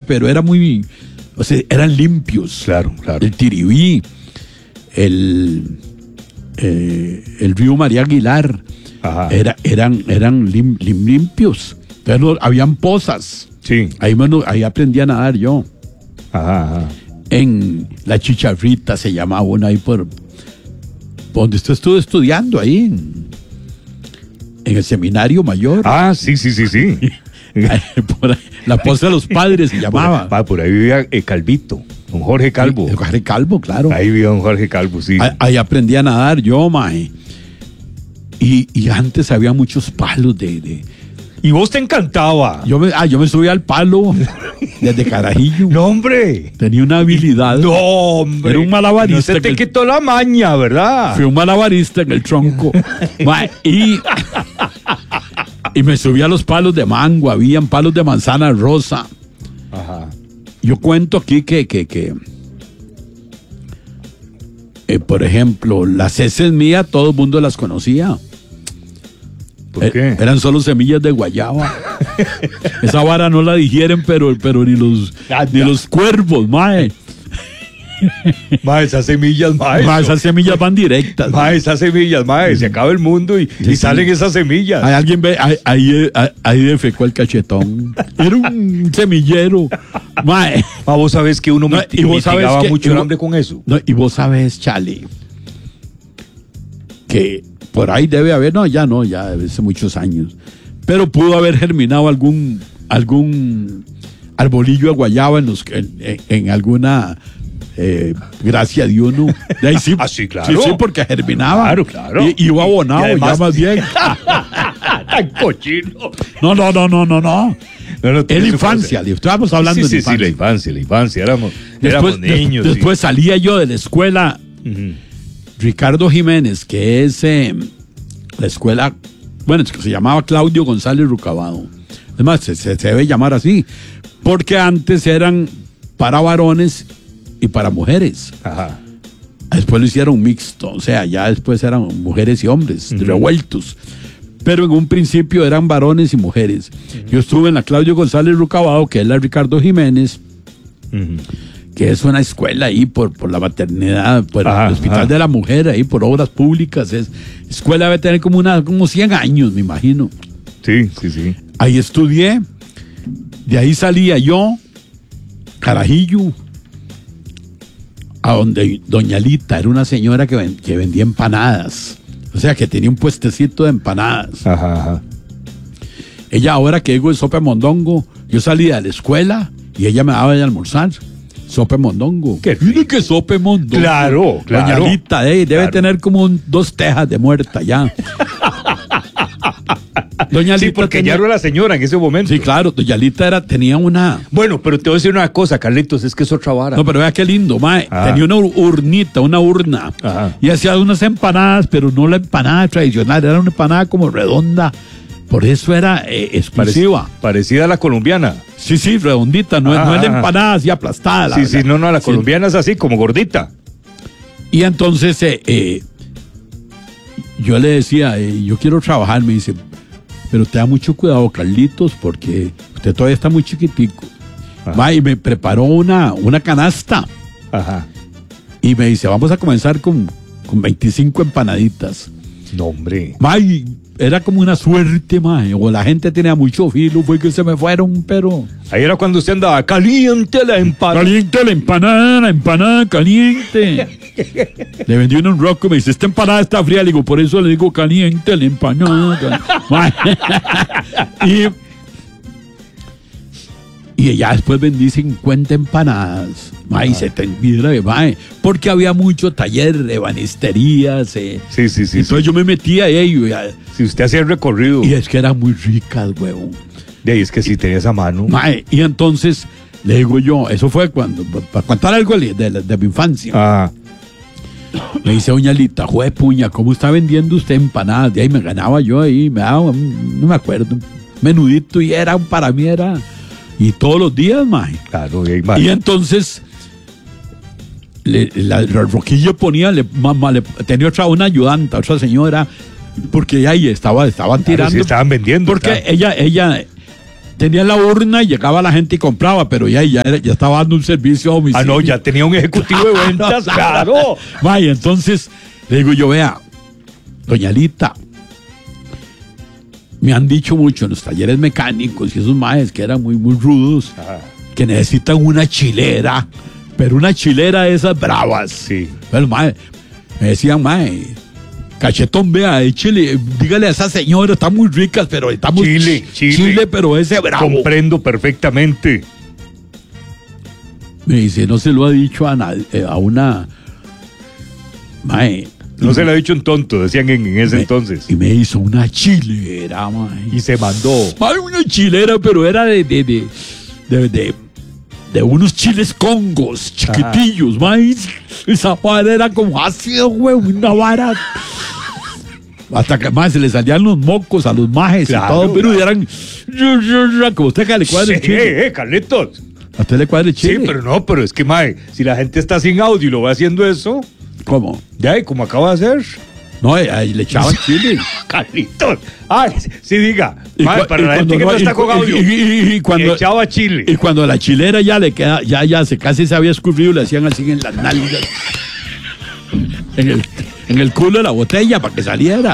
pero era muy, o sea, eran limpios. Claro, claro. El Tiribí, el río María Aguilar, Ajá. eran limpios. Pero habían pozas. Sí. Ahí aprendí a nadar yo. Ajá, ajá. En La Chicharrita se llamaba una ahí por donde usted estuvo estudiando ahí en el seminario mayor. Ah, sí. Por ahí, la poza de los padres se llamaba. Por ahí vivía Calvito, don Jorge Calvo. El Jorge Calvo, claro. Ahí vivía don Jorge Calvo, sí. Ahí aprendí a nadar yo, mae. Y antes había muchos palos de Y vos te encantaba. Yo me subí al palo desde carajillo. No, hombre. Tenía una habilidad. No, hombre. Era un malabarista. No se te quitó la maña, ¿verdad? Fui un malabarista en el tronco. Y me subí a los palos de mango. Habían palos de manzana rosa. Ajá. Yo cuento aquí que por ejemplo, las heces mías, todo el mundo las conocía. ¿Por qué? Eran solo semillas de guayaba. Esa vara no la digieren, pero ni los cuervos, mae. Mae, esas semillas, mae. Mae, esas semillas van directas. Mae, esas semillas, mae. Se acaba el mundo y salen esas semillas. Hay alguien ve, ahí defecó el cachetón. Era un semillero. Mae. Vos sabés que uno mitigaba mucho el hambre con eso. No, y vos sabés, Charlie, que por ahí debe haber, ya debe ser muchos años, pero pudo haber germinado algún arbolillo de guayaba en alguna gracia de uno. De ahí sí, sí, claro. Sí, porque germinaba. Claro. Y iba abonado, además, ya más bien. Tan cochino. No. No, En la infancia, estábamos hablando de la infancia. Éramos niños. Después salía yo de la escuela. Uh-huh. Ricardo Jiménez, que es la escuela, que se llamaba Claudio González Rucabado. Además, se debe llamar así, porque antes eran para varones y para mujeres. Ajá. Después lo hicieron mixto, o sea, ya después eran mujeres y hombres, revueltos. Pero en un principio eran varones y mujeres. Yo estuve en la Claudio González Rucabado, que es la Ricardo Jiménez, que es una escuela ahí por la maternidad, por el Hospital de la Mujer, ahí por obras públicas. Escuela debe tener como 100 años, me imagino. Sí. Ahí estudié, de ahí salía yo, carajillo, a donde doña Lita era una señora que vendía empanadas. O sea, que tenía un puestecito de empanadas. Ajá. Ella, ahora que digo el sope mondongo, yo salía de la escuela y ella me daba de almorzar. Sope mondongo. Mire que sope mondongo. Claro. Doña Lita, debe tener como 2 tejas de muerta ya. Doña Lita porque ya era la señora en ese momento. Sí, claro, doña Lita tenía una... Bueno, pero te voy a decir una cosa, Carlitos, es que es otra vara. No, pero vea qué lindo, mae. Tenía una urna. Ajá. Y hacía unas empanadas, pero no la empanada tradicional, era una empanada como redonda. Por eso era exclusiva. Parecida a la colombiana. Sí, redondita, no es la empanada así aplastada. La colombiana es así, como gordita. Y entonces yo le decía, yo quiero trabajar, me dice, pero te da mucho cuidado, Carlitos, porque usted todavía está muy chiquitico. Va, y me preparó una canasta. Ajá. Y me dice, vamos a comenzar con 25 empanaditas. No, hombre. May, era como una suerte, mae. O la gente tenía mucho filo, fue que se me fueron, pero... Ahí era cuando usted andaba, caliente la empanada. Caliente la empanada caliente. Le vendí un roco, me dice, esta empanada está fría. Le digo, por eso le digo caliente la empanada. Y ya después vendí 50 empanadas. Mae, se te olvida, mae. Porque había mucho taller de ebanisterías. Sí. Entonces yo me metía a ello. Si usted hacía el recorrido. Y es que eran muy ricas, huevón. De ahí es que sí tenías a mano. Mae, y entonces le digo yo, eso fue cuando, para contar algo de mi infancia. Me dice doña Lita, jue puña, ¿cómo está vendiendo usted empanadas? De ahí me ganaba yo ahí, me daba, no me acuerdo, un menudito y para mí era... Y todos los días, mae. Claro, y entonces, la Roquillo ponía, tenía una ayudanta, otra señora, porque ahí estaban tirando. Sí, estaban vendiendo. Porque ella tenía la urna y llegaba la gente y compraba, pero ya estaba dando un servicio a domicilio. Ah, no, ya tenía un ejecutivo de ventas, claro. Y entonces le digo yo, vea, doña Lita, me han dicho mucho en los talleres mecánicos y esos maes que eran muy, muy rudos, que necesitan una chilera, pero una chilera de esas bravas. Sí. Bueno, mae, me decían, mae, cachetón, vea, échele, dígale a esa señora, está muy ricas, pero está muy chile, pero ese bravo. Comprendo perfectamente. Me dice, no se lo ha dicho a nadie, a una, mae. No se lo ha dicho un tonto, decían en ese entonces. Y me hizo una chilera, mae. Y se mandó. Mae, una chilera, pero era de unos chiles congos, chiquitillos, mae. Esa vara era como ácido, güey, una vara. Hasta que más se le salían los mocos a los majes, claro, y todo, pero eran como usted que le cuadre el chile. Carlitos. A usted le cuadre el chile. Sí, pero es que, mae, si la gente está sin audio y lo va haciendo eso. ¿Cómo? Ya, como acaba de hacer. No, ahí le echaban chile. Carlitos. Ay, sí, diga. Mae, para la gente que no está con audio. Y cuando le echaba chile. Y cuando la chilera ya le queda, ya casi se había escurrido, le hacían así en las nalgas. En el culo de la botella para que saliera.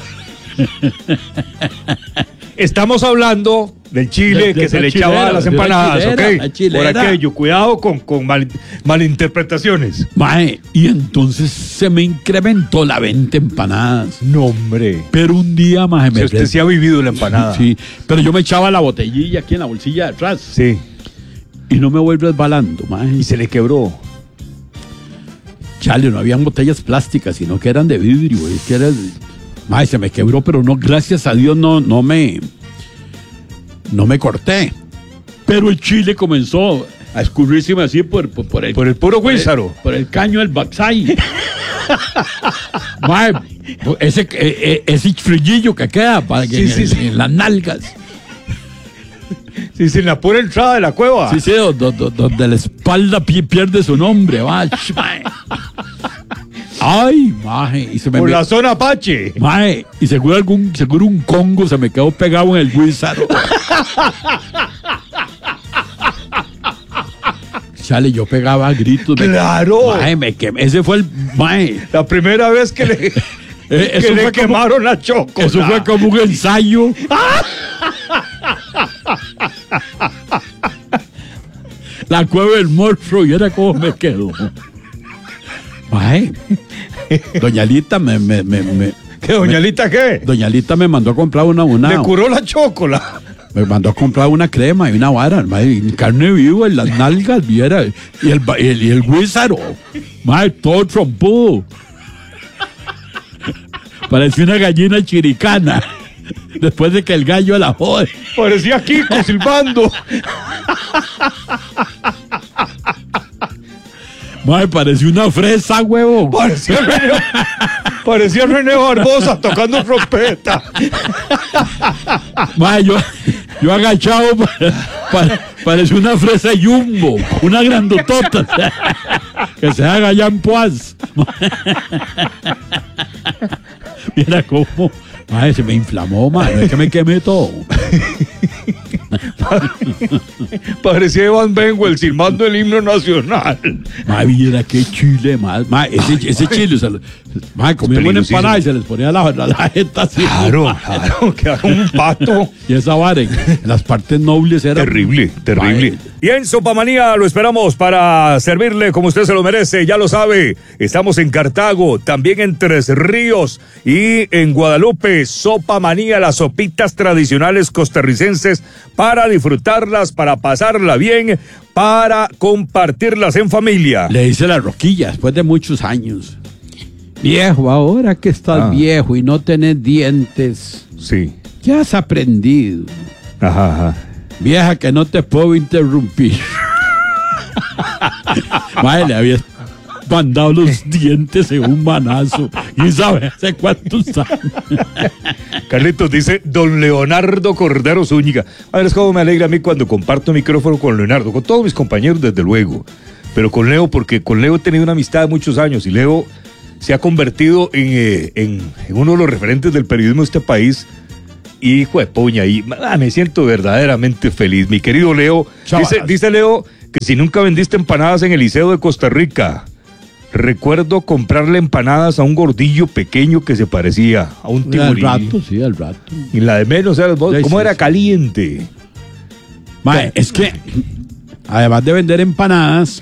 Estamos hablando del chile que se le echaba a las empanadas, ¿ok? Por aquello, cuidado con malinterpretaciones. Mae, y entonces se me incrementó la venta de empanadas. No, hombre. Pero un día, mae, si usted sí ha vivido la empanada. Sí, pero yo me echaba la botellilla aquí en la bolsilla de atrás. Sí. Y no me voy resbalando, mae. Y se le quebró. Chale, no habían botellas plásticas, sino que eran de vidrio. Es que era... Mae, se me quebró, pero no, gracias a Dios no me corté. Pero el chile comenzó a escurrirse así por el puro Guízaro. Por el caño del Baxay. Mae, ese frillillo que queda para que en las nalgas. Sí, en la pura entrada de la cueva. Sí, donde la espalda pierde su nombre. Mae. Ay, maje. Y se me por la zona Apache. Maje, y seguro un congo se me quedó pegado en el Guízaro. Chale, yo pegaba gritos. Claro. Maje, me quemé. Ese fue el... Maje. La primera vez que le quemaron la choco. Eso fue como un ensayo. La cueva del monstruo, y era como me quedó. Ay, doña Lita ¿Qué, doña Lita qué? Doña Lita me mandó a comprar una... Le curó la chocolate. Me mandó a comprar una crema y una vara, carne viva en las nalgas, viera, y el Guízaro, todo trompudo. Parecía una gallina chiricana. Después de que el gallo la jode. Parecía Kiko silbando. Mae, parecía una fresa, huevo. Parecía René Barbosa tocando trompeta. Mae, yo agachado parecía una fresa Jumbo, una grandotota que se haga allá en Poaz. Mira cómo, mae, se me inflamó, mae, no es que me quemé todo. Parecía Iván Benguel silbando el himno nacional. Mae, mira qué chile, mae, ese chile, comía una empanada y se les ponía la gente así. Claro, quedaron un pato. Y esa vara en las partes nobles era terrible. Mae. Y en Sopamanía lo esperamos para servirle como usted se lo merece, ya lo sabe. Estamos en Cartago, también en Tres Ríos y en Guadalupe. Sopamanía, las sopitas tradicionales costarricenses para disfrutarlas, para pasarla bien, para compartirlas en familia. Le dice la Roquilla después de muchos años: viejo, ahora que estás viejo y no tenés dientes, sí, ¿qué has aprendido? Ajá. Vieja, que no te puedo interrumpir. Madre, le había mandado los dientes en un manazo. Y sabe hace cuántos años. Carlitos dice don Leonardo Cordero Zúñiga. A ver, es como me alegra a mí cuando comparto micrófono con Leonardo, con todos mis compañeros desde luego, pero con Leo, porque con Leo he tenido una amistad de muchos años y Leo se ha convertido en uno de los referentes del periodismo de este país. Hijo de puña, y me siento verdaderamente feliz. Mi querido Leo, dice Leo que si nunca vendiste empanadas en el Liceo de Costa Rica, recuerdo comprarle empanadas a un gordillo pequeño que se parecía a un tiburí. Al rato, sí, al rato. Y la de menos, ¿cómo era? Caliente. Mae, es que, además de vender empanadas,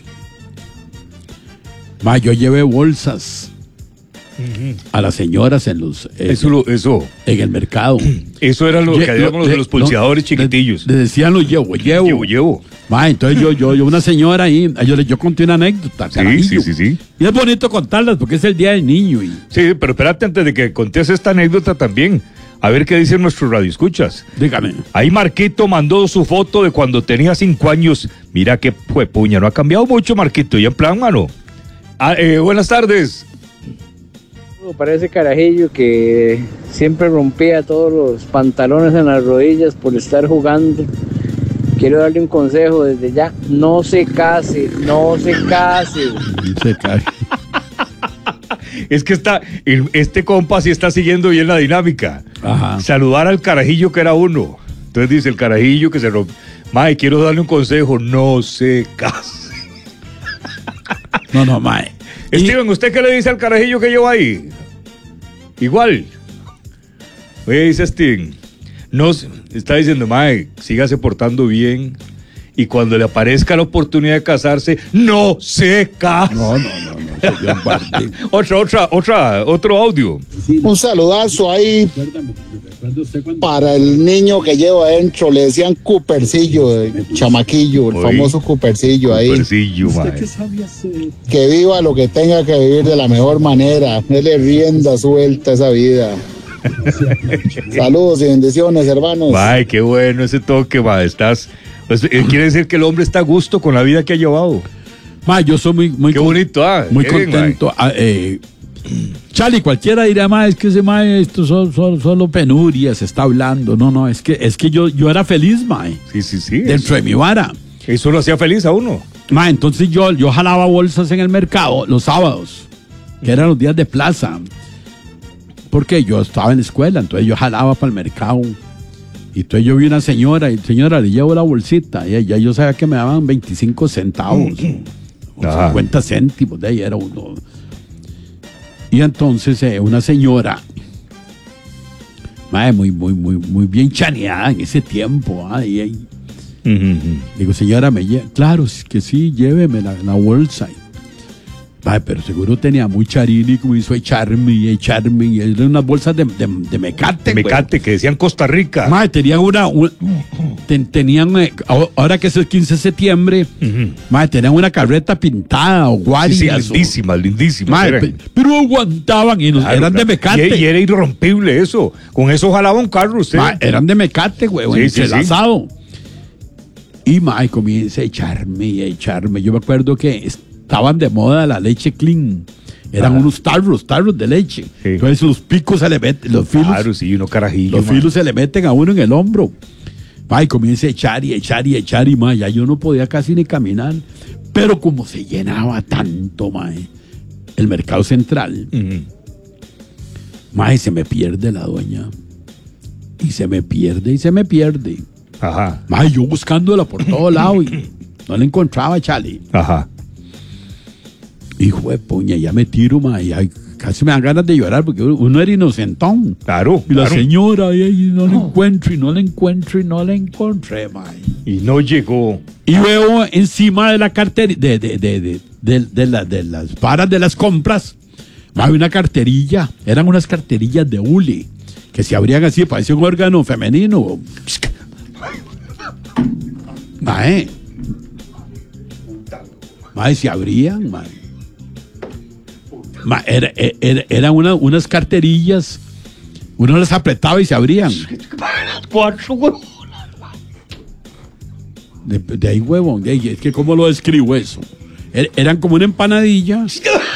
mae, yo llevé bolsas a las señoras en los eso en el mercado. Eso era lo que hacíamos los pulseadores chiquitillos. Le decían los llevo. Mae, entonces yo una señora ahí, yo conté una anécdota. Sí. Y es bonito contarlas porque es el Día del Niño. Sí, pero espérate, antes de que contes esta anécdota también, a ver qué dicen nuestros radioescuchas. Dígame. Ahí Marquito mandó su foto de cuando tenía 5 años. Mira qué puña, no ha cambiado mucho, Marquito, ya en plan, mano. Buenas tardes. Para ese carajillo que siempre rompía todos los pantalones en las rodillas por estar jugando, quiero darle un consejo desde ya: no se case. Es que este compa sí está siguiendo bien la dinámica. Ajá. Saludar al carajillo que era uno. Entonces dice el carajillo que se rompe: mae, quiero darle un consejo, no se case. No, mae. Steven, ¿usted qué le dice al carajillo que lleva ahí? Igual. Oye, dice Steven, está diciendo, mae, sígase portando bien, y cuando le aparezca la oportunidad de casarse, no se case. No. Otro audio. Un saludazo ahí para el niño que lleva adentro, le decían Coopercillo, chamaquillo, el famoso Coopercillo ahí. Coopercillo, mae. Que viva lo que tenga que vivir de la mejor manera, déle rienda suelta a esa vida. Saludos y bendiciones, hermanos. Ay, qué bueno ese toque, mae. Quiere decir que el hombre está a gusto con la vida que ha llevado. Ma, yo soy muy qué bonito, muy contento. Chali, cualquiera dirá, ma, es que ese ma, esto solo penurias está hablando. No, es que yo era feliz, ma. Sí. Dentro de mi vara. Eso lo hacía feliz a uno. Ma, entonces yo jalaba bolsas en el mercado los sábados, que eran los días de plaza. Porque yo estaba en la escuela, entonces yo jalaba para el mercado. Y entonces yo vi una señora, y señora, le llevo la bolsita. Y ya yo sabía que me daban 25 centavos. O 50 céntimos, de ahí era uno. Y entonces una señora, madre, muy bien chaneada en ese tiempo. Digo, señora, claro, es que sí, lléveme la bolsa. Madre, pero seguro tenía muy charini y como hizo echarme. Y eran unas bolsas de mecate. De mecate, que decían Costa Rica. Madre, tenían ahora que es el 15 de septiembre, madre, tenían una carreta pintada o guarias. Sí, lindísimas. Madre, pero aguantaban y eran de mecate. Y era irrompible eso. Con eso jalaba un carro usted. Madre, eran de mecate, güey, entrelazado. Y madre, comienza a echarme. Yo me acuerdo que estaban de moda la leche clean. Eran unos tarros de leche. Sí. Entonces los picos se le meten, los filos. Claro, sí, unos carajillos. Los filos se le meten a uno en el hombro. Y comienza a echar, y ma, ya yo no podía casi ni caminar. Pero como se llenaba tanto, ma, el mercado central, ma, se me pierde la doña. Y se me pierde. Ajá. Ma, yo buscándola por todo lado y no la encontraba, Chale. Ajá. Hijo de puña, ya me tiro, ma, y casi me dan ganas de llorar porque uno era inocentón. Claro. Y la señora, y no la encontré, ma. Y no llegó. Y veo encima de la cartera, de las varas de las compras, había una carterilla, eran unas carterillas de hule, que se abrían así, parecía un órgano femenino. Mae, se abrían, mae. Eran unas carterillas, uno las apretaba y se abrían. De ahí, huevón, es que ¿cómo lo describo eso? Eran como una empanadilla.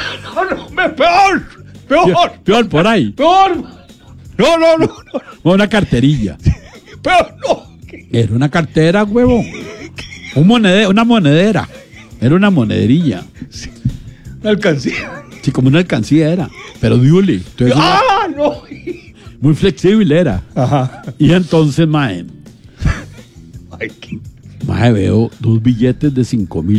Peor por ahí. Peor. No. Una carterilla. Peor no. Era una cartera, huevón. Una monedera. Era una monederilla. Sí. Una alcancía. Sí, como una alcancía era, pero de hule. Entonces, no. Muy flexible era. Ajá. Y entonces, mae, Ay, qué- veo 2 billetes de 5,000